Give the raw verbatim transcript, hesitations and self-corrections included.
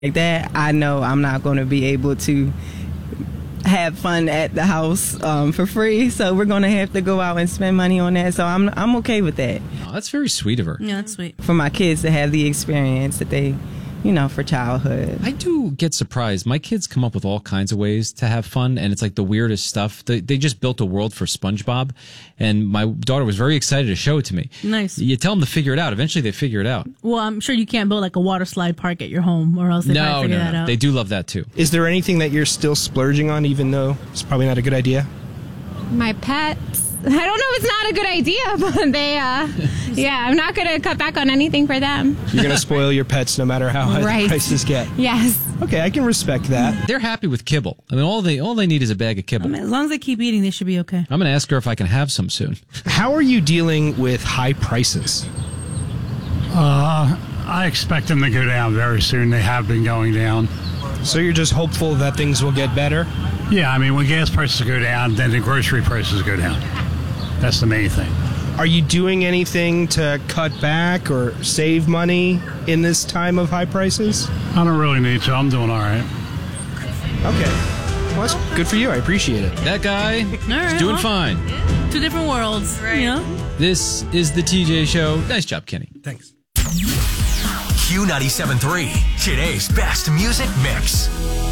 like that, I know I'm not going to be able to have fun at the house um, for free. So we're going to have to go out and spend money on that. So I'm I'm okay with that. Oh, that's very sweet of her. Yeah, that's sweet. For my kids to have the experience that they, you know, for childhood. I do get surprised. My kids come up with all kinds of ways to have fun, and it's like the weirdest stuff. They, they just built a world for SpongeBob, and my daughter was very excited to show it to me. Nice. You tell them to figure it out. Eventually, they figure it out. Well, I'm sure you can't build like a water slide park at your home, or else they No, probably figure no, that no. out. They do love that too. Is there anything that you're still splurging on, even though it's probably not a good idea? My pets. I don't know if it's not a good idea, but they, uh, yeah, I'm not going to cut back on anything for them. You're going to spoil your pets no matter how high Right. the prices get. Yes. Okay, I can respect that. They're happy with kibble. I mean, all they all they need is a bag of kibble. I mean, as long as they keep eating, they should be okay. I'm going to ask her if I can have some soon. How are you dealing with high prices? Uh, I expect them to go down very soon. They have been going down. So you're just hopeful that things will get better? Yeah, I mean, when gas prices go down, then the grocery prices go down. That's the main thing. Are you doing anything to cut back or save money in this time of high prices? I don't really need to. I'm doing all right. Okay. Well, that's good for you. I appreciate it. That guy All right, is doing well, fine. Two different worlds, right? You know? This is the T J Show. Nice job, Kenny. Thanks. Q ninety-seven point three, today's best music mix.